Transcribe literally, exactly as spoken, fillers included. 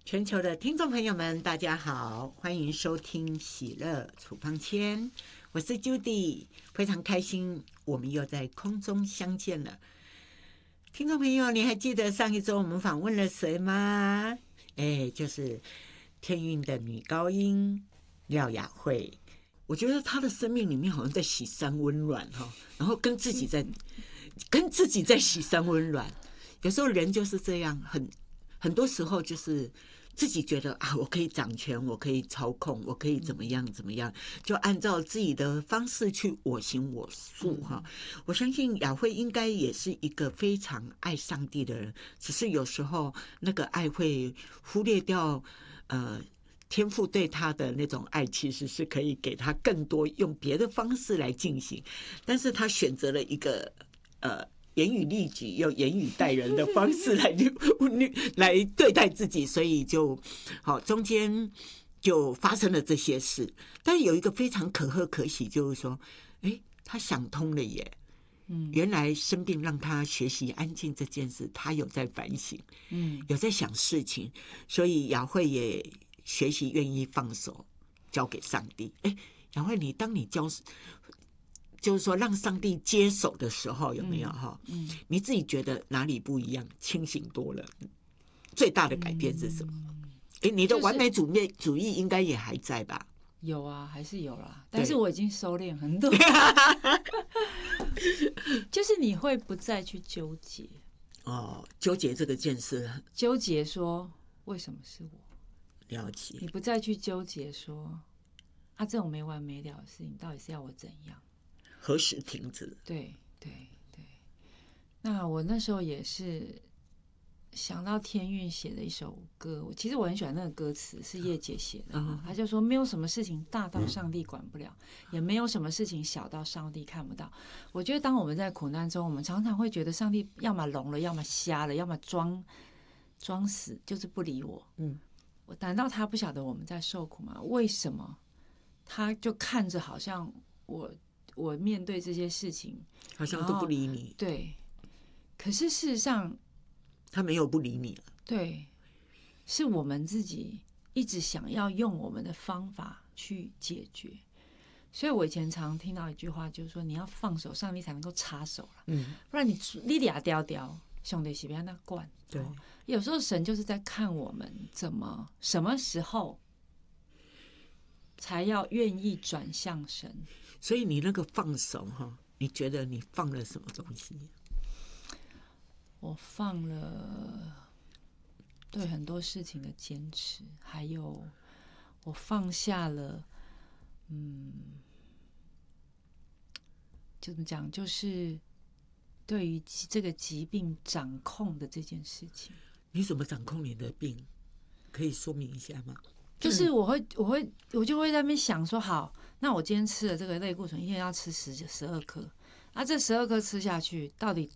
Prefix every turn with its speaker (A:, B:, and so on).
A: 全球的听众朋友们，大家好，欢迎收听喜乐处方签，我是 Judy， 非常开心我们又在空中相见了。听众朋友，你还记得上一周我们访问了谁吗？哎，就是天韵的女高音廖雅慧。我觉得她的生命里面好像在洗三温暖哈，然后跟自己在跟自己在洗三温暖。有时候人就是这样，很很多时候就是自己觉得啊，我可以掌权，我可以操控，我可以怎么样怎么样，就按照自己的方式去我行我素哈。我相信雅慧应该也是一个非常爱上帝的人，只是有时候那个爱会忽略掉呃天父对他的那种爱，其实是可以给他更多用别的方式来进行，但是他选择了一个呃。严于律己又严以待人的方式来来对待自己，所以就好中间就发生了这些事。但有一个非常可贺可喜，就是说，哎，他想通了耶。嗯，原来生病让他学习安静这件事，他有在反省，嗯，有在想事情，所以雅慧也学习愿意放手，交给上帝。哎，雅慧，你当你交。就是说，让上帝接手的时候，有没有哈、嗯嗯？你自己觉得哪里不一样？清醒多了，最大的改变是什么？哎、嗯，你的完美主义主义应该也还在吧？
B: 有啊，还是有啦，但是我已经收敛很多。就是你会不再去纠结
A: 哦，纠结这个件事，
B: 纠结说为什么是我？
A: 了解，
B: 你不再去纠结说啊，这种没完没了的事情，到底是要我怎样？
A: 何时停止？
B: 对对对，那我那时候也是想到天韵写的一首歌，其实我很喜欢那个歌词，是叶姐写的。嗯、他就说，没有什么事情大到上帝管不了，嗯、也没有什么事情小到上帝看不到。我觉得，当我们在苦难中，我们常常会觉得上帝要么聋了，要么瞎了，要么装装死，就是不理我。嗯，我难道他不晓得我们在受苦吗？为什么他就看着好像我？我面对这些事情，
A: 好像都不理你。
B: 对，可是事实上，
A: 他没有不理你了。
B: 对，是我们自己一直想要用我们的方法去解决。所以我以前常听到一句话，就是说你要放手，上帝才能够插手了。嗯，不然你你俩雕雕，兄弟是不要那惯。
A: 对、哦，
B: 有时候神就是在看我们怎么什么时候才要愿意转向神。
A: 所以你那个放手哈，你觉得你放了什么东西？
B: 我放了对很多事情的坚持，还有我放下了，嗯，就怎么讲，就是对于这个疾病掌控的这件事情。
A: 你怎么掌控你的病？可以说明一下吗？
B: 就是我会，我会，我就会在那边想说，好，那我今天吃了这个类固醇，一天要吃十十二颗，啊，这十二颗吃下去，到底